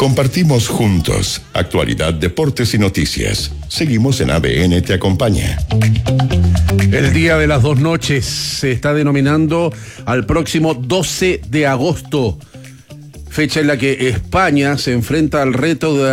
Compartimos juntos actualidad, deportes y noticias. Seguimos en ABN Te Acompaña. El Día de las Dos Noches se está denominando al próximo 12 de agosto, fecha en la que España se enfrenta al reto de